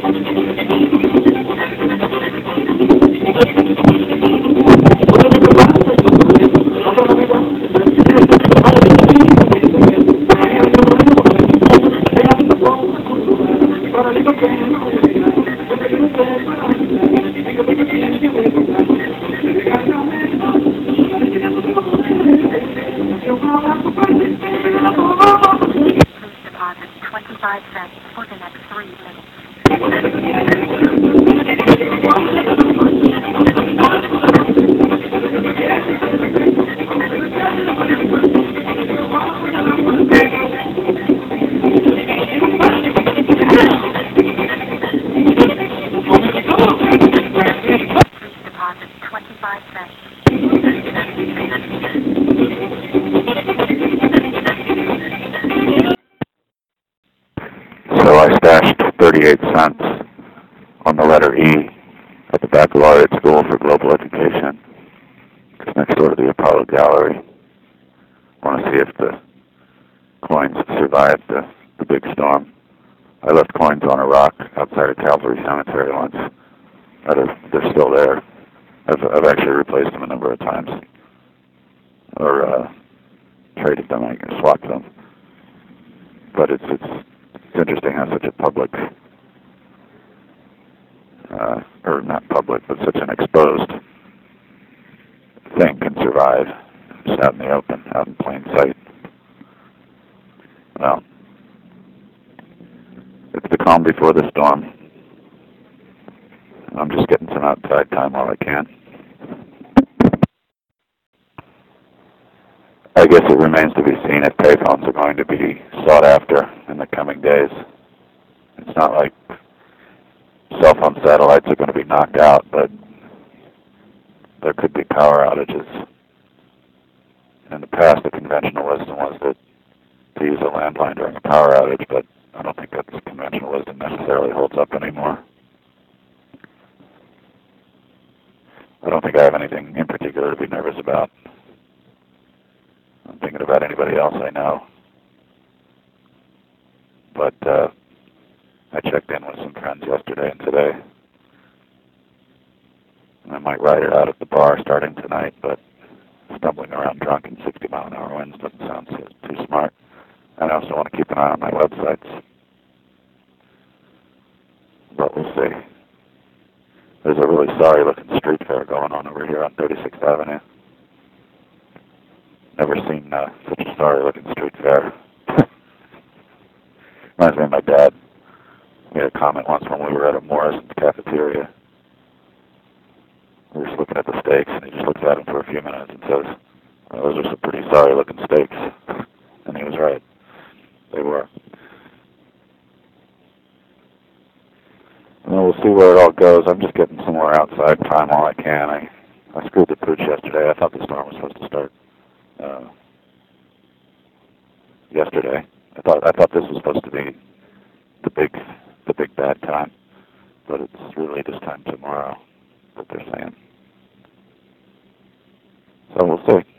Deposit 25 cents for the next 3 minutes. Deposit 25 cents. So I stashed 38 cents on the letter E at the Baccalaureate School for Global Education, just next door to the Apollo Gallery. I want to see if the coins survived the big storm. I left coins on a rock outside of Calvary Cemetery once. They're still there. I've actually replaced them a number of times, or traded them, I swapped them. But it's interesting how such a public, or not public, but such an exposed thing can survive just out in the open, out in plain sight. Well, it's the calm before the storm. I'm just getting some outside time while I can. I guess it remains to be seen if payphones are going to be sought after in the coming days. It's not like cell phone satellites are going to be knocked out, but there could be power outages. In the past, the conventional wisdom was to use a landline during a power outage, but I don't think that conventional wisdom necessarily holds up anymore. I don't think I have anything in particular to be nervous about. I'm thinking about anybody else I know. But I checked in with some friends yesterday and today. And I might ride it out at the bar starting tonight, but stumbling around drunk in 60-mile-an-hour winds doesn't sound too smart. And I also want to keep an eye on my websites. But we'll see. There's a really sorry-looking street fair going on over here on 36th Avenue. Never seen such a sorry-looking street fair. Reminds me of my dad. We had a comment once when we were at a Morrison's cafeteria. We were just looking at the steaks, and he just looks at them for a few minutes and says, well, those are some pretty sorry-looking steaks. And he was right. They were. Well, we'll see where it all goes. I'm just getting some more outside time while I can. I screwed the pooch yesterday. I thought the storm was supposed to start yesterday. I thought this was supposed to be the big bad time, but it's really this time tomorrow that they're saying. So we'll see.